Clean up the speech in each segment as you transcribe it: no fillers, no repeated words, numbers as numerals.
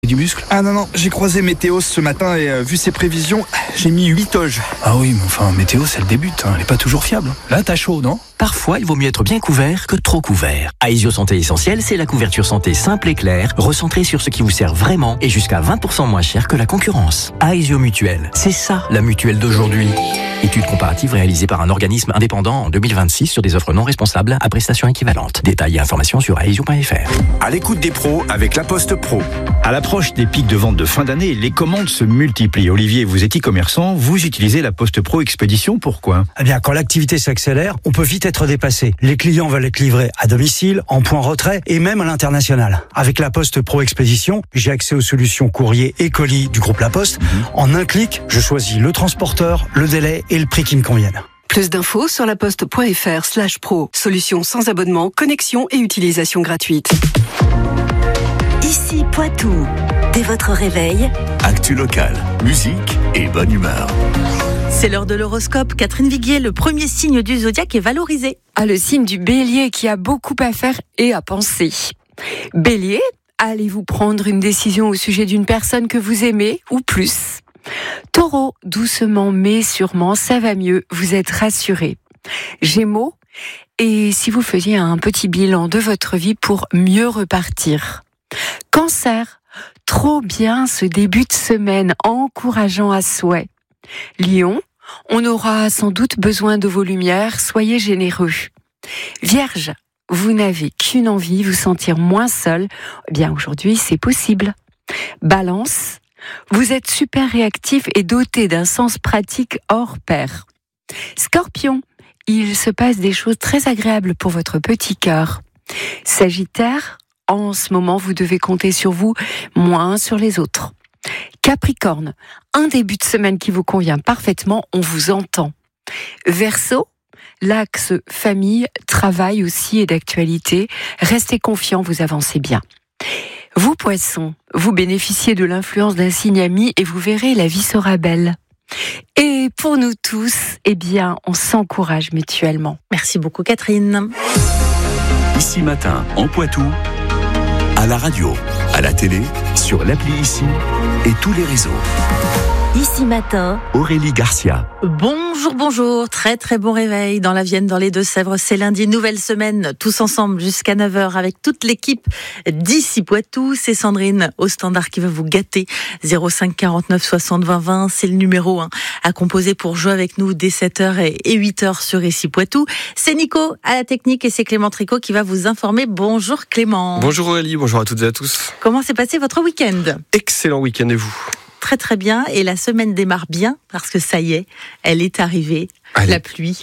du muscle? Ah non, j'ai croisé Météo ce matin et vu ses prévisions, j'ai mis 8 oges. Ah oui, mais enfin, Météo, c'est le début, elle est pas toujours fiable. Là, t'as chaud, non? Parfois, il vaut mieux être bien couvert que trop couvert. Aesio Santé Essentielle, c'est la couverture santé simple et claire, recentrée sur ce qui vous sert vraiment et jusqu'à 20% moins cher que la concurrence. Aesio Mutuelle, c'est ça la mutuelle d'aujourd'hui. Étude comparative réalisée par un organisme indépendant en 2026 sur des offres non responsables à prestations équivalentes. Détails et informations sur aesio.fr. À l'écoute des pros avec La Poste Pro. À l'approche des pics de vente de fin d'année, les commandes se multiplient. Olivier, vous êtes e-commerçant, vous utilisez La Poste Pro Expédition, pourquoi? Eh bien, quand l'activité s'accélère, on peut vite être dépassé. Les clients veulent être livrés à domicile, en point retrait et même à l'international. Avec La Poste Pro Expédition, j'ai accès aux solutions courrier et colis du groupe La Poste. En un clic, je choisis le transporteur, le délai et le prix qui me conviennent. Plus d'infos sur laposte.fr/pro. Solution sans abonnement, connexion et utilisation gratuite. Ici Poitou. Dès votre réveil, Actu locale, musique et bonne humeur. C'est l'heure de l'horoscope. Catherine Viguier, le premier signe du zodiaque est valorisé. Le signe du Bélier qui a beaucoup à faire et à penser. Bélier, allez-vous prendre une décision au sujet d'une personne que vous aimez ou plus? Taureau, doucement mais sûrement, ça va mieux, vous êtes rassuré. Gémeaux, et si vous faisiez un petit bilan de votre vie pour mieux repartir? Cancer, trop bien ce début de semaine, encourageant à souhait. Lion, on aura sans doute besoin de vos lumières, soyez généreux. Vierge, vous n'avez qu'une envie, vous sentir moins seul. Eh bien aujourd'hui, c'est possible. Balance, vous êtes super réactif et doté d'un sens pratique hors pair. Scorpion, il se passe des choses très agréables pour votre petit cœur. Sagittaire, en ce moment, vous devez compter sur vous, moins sur les autres. Capricorne, un début de semaine qui vous convient parfaitement, on vous entend. Verseau, l'axe famille, travail aussi est d'actualité. Restez confiants, vous avancez bien. Vous, Poissons, vous bénéficiez de l'influence d'un signe ami et vous verrez, la vie sera belle. Et pour nous tous, eh bien, on s'encourage mutuellement. Merci beaucoup, Catherine. Ici Matin, en Poitou, à la radio, à la télé, sur l'appli Ici et tous les réseaux. Ici Matin, Aurélie Garcia. Bonjour, très très bon réveil dans la Vienne, dans les Deux-Sèvres. C'est lundi, nouvelle semaine, tous ensemble jusqu'à 9h avec toute l'équipe d'Ici Poitou. C'est Sandrine au standard qui va vous gâter. 05 49 60 20 20, c'est le numéro 1 à composer pour jouer avec nous dès 7h et 8h sur Ici Poitou. C'est Nico à la technique et c'est Clément Tricot qui va vous informer. Bonjour Clément. Bonjour Aurélie, bonjour à toutes et à tous. Comment s'est passé votre week-end? Excellent week-end et vous? Très très bien, et la semaine démarre bien parce que ça y est, elle est arrivée. Allez. La pluie.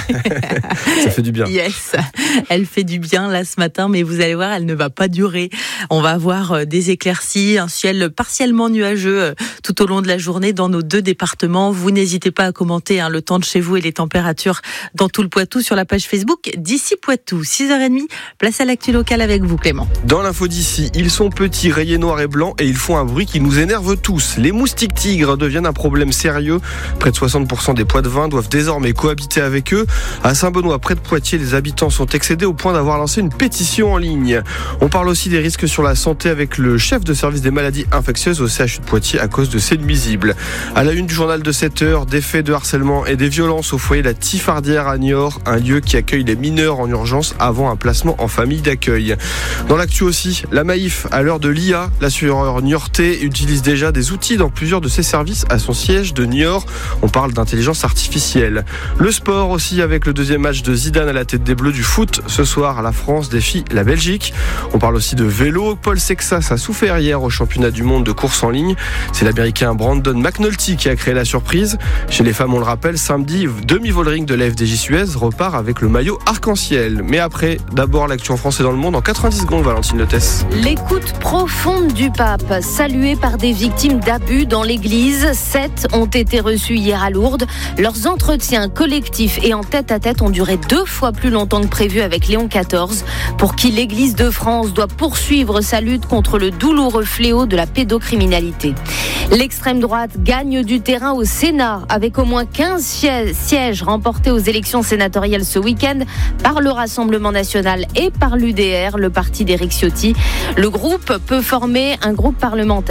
Ça fait du bien. Yes, elle fait du bien là ce matin, mais vous allez voir, elle ne va pas durer. On va avoir des éclaircies, un ciel partiellement nuageux tout au long de la journée dans nos deux départements. Vous n'hésitez pas à commenter le temps de chez vous et les températures dans tout le Poitou sur la page Facebook d'Ici Poitou. 6h30, place à l'actu locale avec vous Clément. Dans l'info d'ici, ils sont petits, rayés noirs et blancs et ils font un bruit qui nous énerve tous. Les moustiques tigres deviennent un problème sérieux. Près de 60% des pois de vin doivent désormais cohabiter avec eux. À Saint-Benoît, près de Poitiers, les habitants sont excédés au point d'avoir lancé une pétition en ligne. On parle aussi des risques sur la santé avec le chef de service des maladies infectieuses au CHU de Poitiers à cause de ces nuisibles. À la une du journal de 7h, des faits de harcèlement et des violences au foyer La Tifardière à Niort, un lieu qui accueille les mineurs en urgence avant un placement en famille d'accueil. Dans l'actu aussi, la Maïf, à l'heure de l'IA, l'assureur niortais utilise déjà des outils dans plusieurs de ses services à son siège de Niort. On parle d'intelligence artificielle. Le sport aussi avec le deuxième match de Zidane à la tête des Bleus du foot. Ce soir, la France défie la Belgique. On parle aussi de vélo. Paul Sexas a souffert hier au championnat du monde de course en ligne. C'est l'Américain Brandon McNulty qui a créé la surprise. Chez les femmes, on le rappelle, samedi, demi-vollering de la FDJ Suez repart avec le maillot arc-en-ciel. Mais après, d'abord l'actu en France et dans le monde en 90 secondes, Valentine Letès. L'écoute profonde du pape, salué par des victimes d'abus dans l'église. 7 ont été reçus hier à Lourdes. Leurs entretiens collectifs et en tête-à-tête ont duré 2 fois plus longtemps que prévu avec Léon XIV, pour qui l'Église de France doit poursuivre sa lutte contre le douloureux fléau de la pédocriminalité. L'extrême droite gagne du terrain au Sénat avec au moins 15 sièges remportés aux élections sénatoriales ce week-end par le Rassemblement national et par l'UDR, le parti d'Éric Ciotti. Le groupe peut former un groupe parlementaire